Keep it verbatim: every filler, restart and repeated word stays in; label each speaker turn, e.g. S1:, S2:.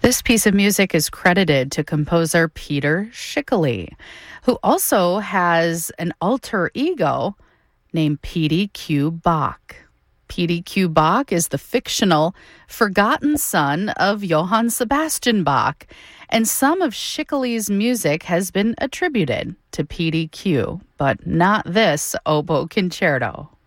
S1: This piece of music is credited to composer Peter Schickele, who also has an alter ego named Petey Q. Bach. Petey Q. Bach is the fictional, forgotten son of Johann Sebastian Bach, and some of Schickele's music has been attributed to Petey Q, but not this oboe concerto.